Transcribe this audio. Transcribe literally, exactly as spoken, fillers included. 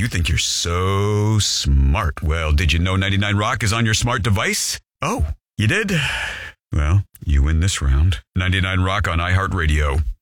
You think you're so smart. Well, did you know ninety-nine Rock is on your smart device? Oh, you did? Well, you win this round. ninety-nine Rock on iHeartRadio.